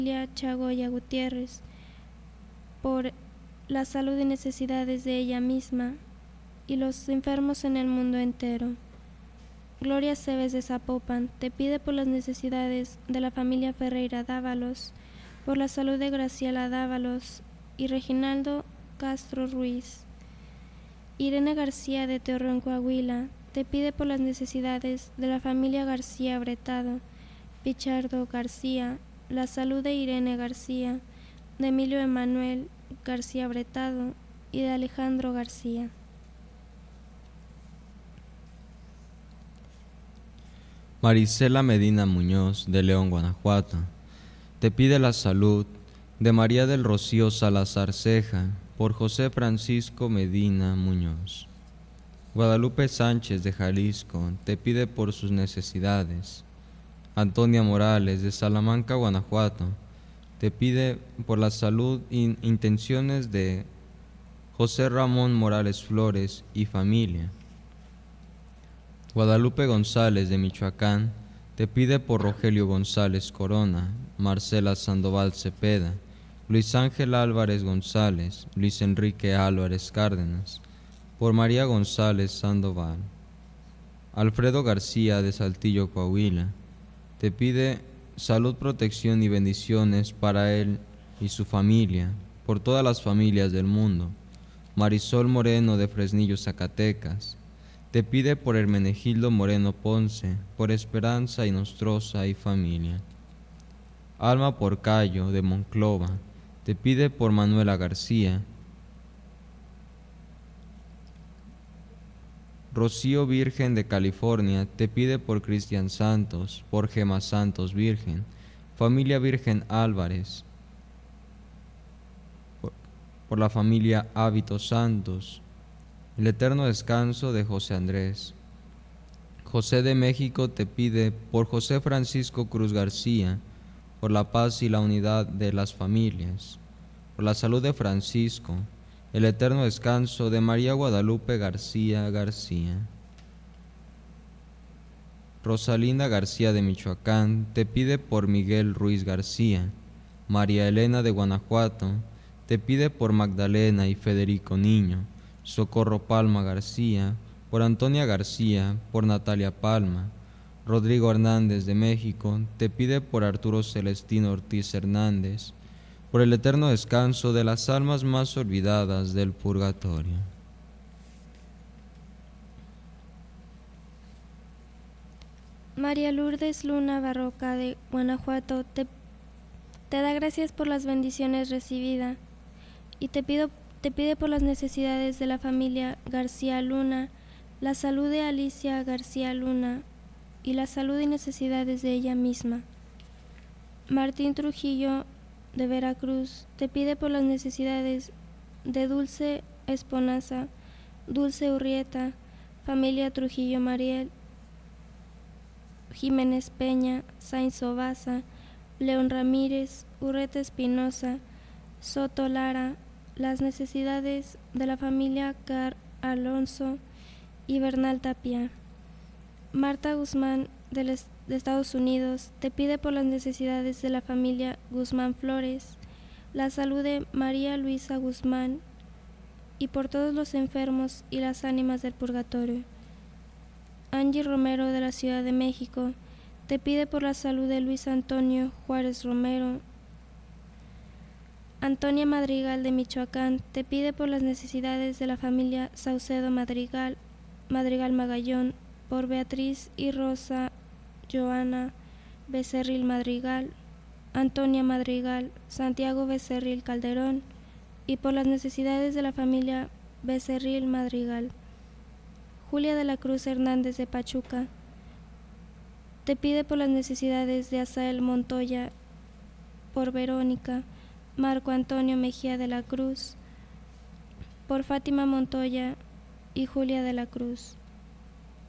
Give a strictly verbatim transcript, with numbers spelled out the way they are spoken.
Chagoya Gutiérrez, por la salud y necesidades de ella misma y los enfermos en el mundo entero. Gloria Cebes de Zapopan te pide por las necesidades de la familia Ferreira Dávalos, por la salud de Graciela Dávalos y Reginaldo Castro Ruiz. Irene García de Torreón, Coahuila, te pide por las necesidades de la familia García Bretado, Pichardo García, la salud de Irene García, de Emilio Emanuel García Bretado y de Alejandro García. Marisela Medina Muñoz, de León, Guanajuato, te pide la salud de María del Rocío Salazar Ceja, por José Francisco Medina Muñoz. Guadalupe Sánchez, de Jalisco, te pide por sus necesidades. Antonia Morales, de Salamanca, Guanajuato, te pide por la salud e intenciones de José Ramón Morales Flores y familia. Guadalupe González, de Michoacán, te pide por Rogelio González Corona, Marcela Sandoval Cepeda, Luis Ángel Álvarez González, Luis Enrique Álvarez Cárdenas, por María González Sandoval. Alfredo García, de Saltillo, Coahuila, te pide salud, protección y bendiciones para él y su familia, por todas las familias del mundo. Marisol Moreno, de Fresnillo, Zacatecas, te pide por Hermenegildo Moreno Ponce, por Esperanza y Nostroza y familia. Alma Porcayo, de Monclova, te pide por Manuela García. Rocío Virgen, de California, te pide por Cristian Santos, por Gema Santos Virgen, familia Virgen Álvarez, por, por la familia Hábitos Santos, el eterno descanso de José Andrés. José de México te pide por José Francisco Cruz García, por la paz y la unidad de las familias, por la salud de Francisco, el eterno descanso de María Guadalupe García García. Rosalinda García, de Michoacán, te pide por Miguel Ruiz García. María Elena, de Guanajuato, te pide por Magdalena y Federico Niño. Socorro Palma García, por Antonia García, por Natalia Palma. Rodrigo Hernández, de México, te pide por Arturo Celestino Ortiz Hernández, por el eterno descanso de las almas más olvidadas del purgatorio. María Lourdes Luna Barroca, de Guanajuato, te, te da gracias por las bendiciones recibidas y te, pido, te pide por las necesidades de la familia García Luna, la salud de Alicia García Luna y la salud y necesidades de ella misma. Martín Trujillo, de Veracruz, te pide por las necesidades de Dulce Esponaza, Dulce Urrieta, familia Trujillo Mariel, Jiménez Peña, Sainz Obaza, León Ramírez, Urreta Espinosa, Soto Lara, las necesidades de la familia Car Alonso y Bernal Tapia. Marta Guzmán, de, de Estados Unidos, te pide por las necesidades de la familia Guzmán Flores, la salud de María Luisa Guzmán y por todos los enfermos y las ánimas del purgatorio. Angie Romero, de la Ciudad de México, te pide por la salud de Luis Antonio Juárez Romero. Antonia Madrigal, de Michoacán, te pide por las necesidades de la familia Saucedo Madrigal, Madrigal Magallón, por Beatriz y Rosa Joana Becerril Madrigal, Antonia Madrigal, Santiago Becerril Calderón y por las necesidades de la familia Becerril Madrigal. Julia de la Cruz Hernández, de Pachuca, te pide por las necesidades de Asael Montoya, por Verónica, Marco Antonio Mejía de la Cruz, por Fátima Montoya y Julia de la Cruz.